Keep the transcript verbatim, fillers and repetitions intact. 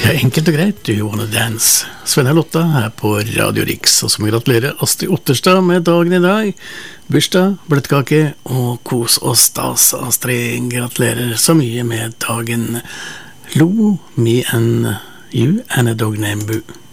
Ja, enkelt og greit, Do You Wanna Dance? Sven og Lotta her på Radio Riks, og som gratulerer Astrid Otterstad med dagen i dag. Bursdag, bløtkake og kos og stas. Astrid, gratulerer så mye med dagen. Lou, Me and You and a Dog Named Boo.